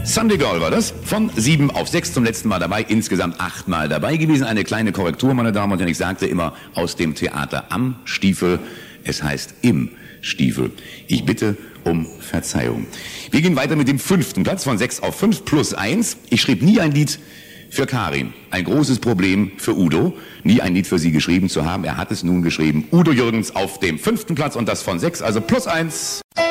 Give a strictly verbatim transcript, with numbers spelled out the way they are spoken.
Sunday Girl war das. Von sieben auf sechs zum letzten Mal dabei. Insgesamt achtmal dabei gewesen. Eine kleine Korrektur, meine Damen und Herren. Ich sagte immer aus dem Theater am Stiefel. Es heißt im Stiefel. Ich bitte um Verzeihung. Wir gehen weiter mit dem fünften Platz von sechs auf fünf plus eins. Ich schrieb nie ein Lied für Karin. Ein großes Problem für Udo. Nie ein Lied für sie geschrieben zu haben. Er hat es nun geschrieben. Udo Jürgens auf dem fünften Platz und das von sechs, also plus eins.